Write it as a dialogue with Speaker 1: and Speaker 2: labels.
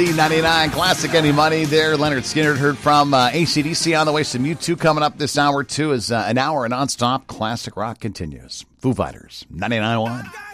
Speaker 1: Z99 Classic Any Money there. Leonard Skinner heard from AC/DC on the way. Some U2 coming up this hour, too, as an hour of nonstop classic rock continues. Foo Fighters, 99.1.